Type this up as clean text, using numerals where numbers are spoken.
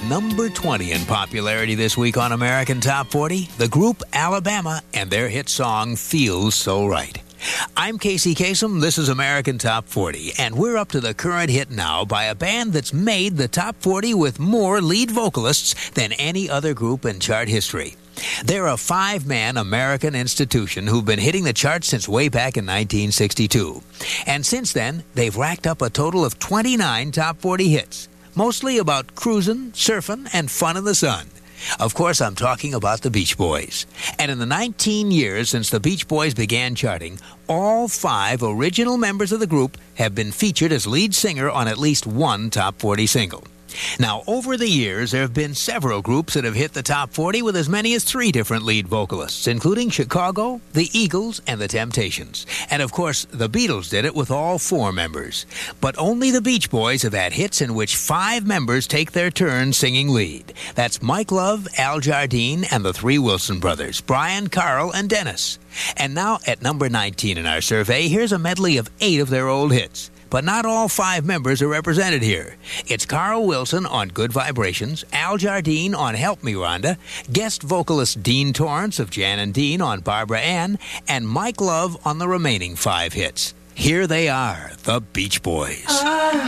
Number 20 in popularity this week on American Top 40, the group Alabama and their hit song, Feels So Right. I'm Casey Kasem, this is American Top 40, and we're up to the current hit now by a band that's made the Top 40 with more lead vocalists than any other group in chart history. They're a five-man American institution who've been hitting the charts since way back in 1962. And since then, they've racked up a total of 29 Top 40 hits, mostly about cruising, surfing, and fun in the sun. Of course, I'm talking about the Beach Boys. And in the 19 years since the Beach Boys began charting, all five original members of the group have been featured as lead singer on at least one Top 40 single. Now, over the years, there have been several groups that have hit the Top 40 with as many as 3 different lead vocalists, including Chicago, the Eagles, and the Temptations. And, of course, the Beatles did it with all 4 members. But only the Beach Boys have had hits in which 5 members take their turn singing lead. That's Mike Love, Al Jardine, and the 3 Wilson brothers, Brian, Carl, and Dennis. And now, at number 19 in our survey, here's a medley of 8 of their old hits. But not all 5 members are represented here. It's Carl Wilson on Good Vibrations, Al Jardine on Help Me Rhonda, guest vocalist Dean Torrance of Jan and Dean on Barbara Ann, and Mike Love on the remaining 5 hits. Here they are, the Beach Boys.